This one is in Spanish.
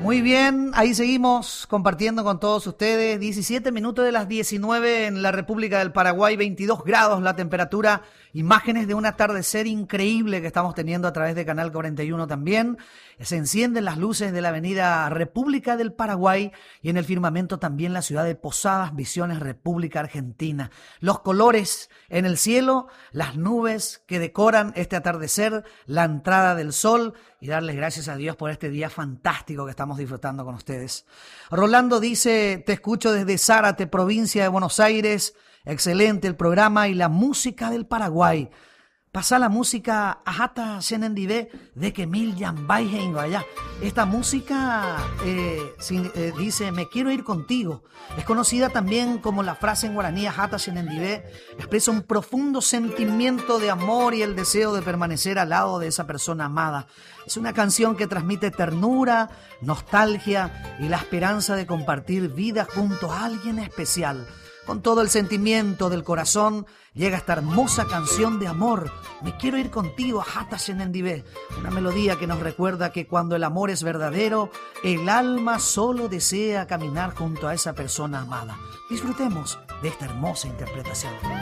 Muy bien, ahí seguimos compartiendo con todos ustedes. 17 minutos de las 19 en la República del Paraguay, 22 grados la temperatura. Imágenes de un atardecer increíble que estamos teniendo a través de Canal 41 también. Se encienden las luces de la avenida República del Paraguay y en el firmamento también la ciudad de Posadas, Misiones, República Argentina. Los colores en el cielo, las nubes que decoran este atardecer, la entrada del sol y darles gracias a Dios por este día fantástico que estamos disfrutando con ustedes. Rolando dice, te escucho desde Zárate, provincia de Buenos Aires. Excelente el programa y la música del Paraguay. Pasa la música Ajata Senendivé de Kemil Yambay allá. Esta música dice, me quiero ir contigo. Es conocida también como la frase en guaraní Ajata Senendivé. Expresa un profundo sentimiento de amor y el deseo de permanecer al lado de esa persona amada. Es una canción que transmite ternura, nostalgia y la esperanza de compartir vida junto a alguien especial. Con todo el sentimiento del corazón llega esta hermosa canción de amor. Me quiero ir contigo, Ajata Senendivé. Una melodía que nos recuerda que cuando el amor es verdadero, el alma solo desea caminar junto a esa persona amada. Disfrutemos de esta hermosa interpretación.